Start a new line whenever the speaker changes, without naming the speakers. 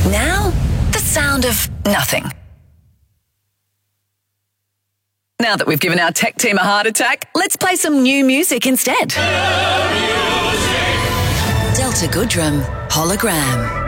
Now, the sound of nothing. Now that we've given our tech team a heart attack, let's play some new music instead. Delta Goodrem, Hologram.